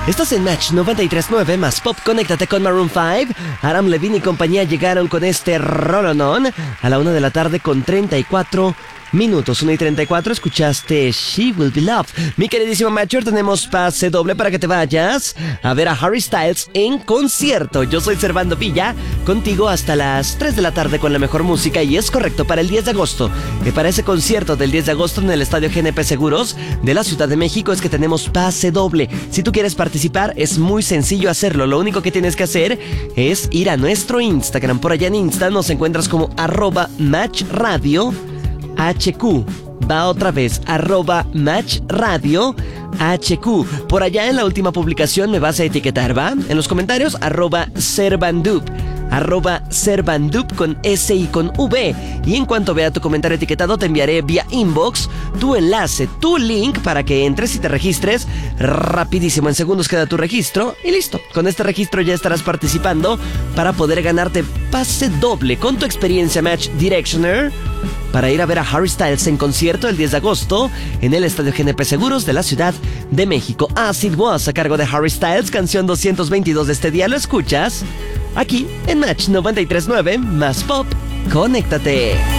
Estás en Match 93.9 más Pop. Conéctate con Maroon 5. Aram Levine y compañía llegaron con este rolonón a la 1 de la tarde con 34 minutos. 1:34, escuchaste She Will Be Loved. Mi queridísimo Matcher, tenemos pase doble para que te vayas a ver a Harry Styles en concierto. Yo soy Servando Villa, contigo hasta las 3 de la tarde con la mejor música. Y es correcto, para el 10 de agosto, que para ese concierto del 10 de agosto en el Estadio GNP Seguros de la Ciudad de México, es que tenemos pase doble. Si tú quieres participar, es muy sencillo hacerlo. Lo único que tienes que hacer es ir a nuestro Instagram. Por allá en Insta nos encuentras como @matchradio HQ. Va otra vez, @matchradio HQ. Por allá en la última publicación me vas a etiquetar, ¿va? En los comentarios, @servandup. @servandup con S y con V. Y en cuanto vea tu comentario etiquetado, te enviaré vía inbox tu enlace, tu link para que entres y te registres rapidísimo. En segundos queda tu registro y listo. Con este registro ya estarás participando para poder ganarte pase doble con tu experiencia Match Directioner para ir a ver a Harry Styles en concierto el 10 de agosto en el Estadio GNP Seguros de la Ciudad de México. As It Was, a cargo de Harry Styles, canción 222 de este día. Lo escuchas aquí en Match 93.9 más Pop. Conéctate.